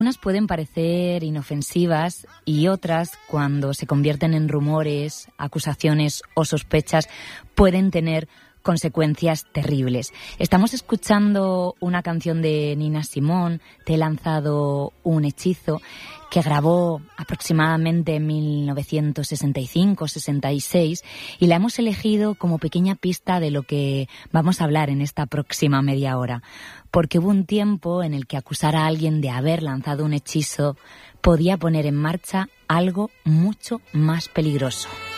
Unas pueden parecer inofensivas y otras, cuando se convierten en rumores, acusaciones o sospechas, pueden tener consecuencias terribles. Estamos escuchando una canción de Nina Simone, Te he lanzado un hechizo, que grabó aproximadamente en 1965-66, y la hemos elegido como pequeña pista de lo que vamos a hablar en esta próxima media hora, porque hubo un tiempo en el que acusar a alguien de haber lanzado un hechizo podía poner en marcha algo mucho más peligroso.